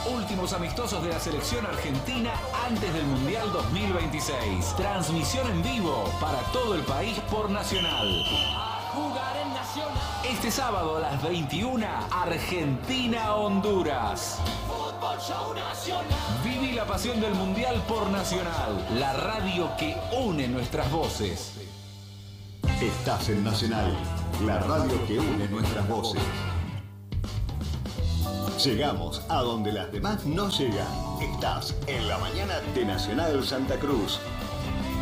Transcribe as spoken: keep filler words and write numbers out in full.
últimos amistosos de la selección argentina antes del Mundial dos mil veintiséis. Transmisión en vivo para todo el país por Nacional. Este sábado a las veintiuna, Argentina-Honduras. Viví la pasión del Mundial por Nacional, la radio que une nuestras voces. Estás en Nacional, la radio que une nuestras voces. Llegamos a donde las demás no llegan. Estás en la mañana de Nacional Santa Cruz.